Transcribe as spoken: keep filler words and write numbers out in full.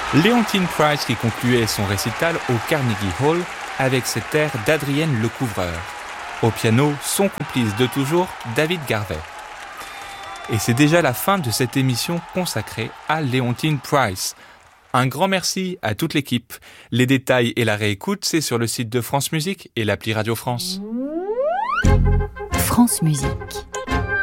Leontyne Price qui concluait son récital au Carnegie Hall avec cet air d'Adrienne Lecouvreur. Au piano, son complice de toujours, David Garvey. Et c'est déjà la fin de cette émission consacrée à Leontyne Price. Un grand merci à toute l'équipe. Les détails et la réécoute, c'est sur le site de France Musique et l'appli Radio France. France Musique.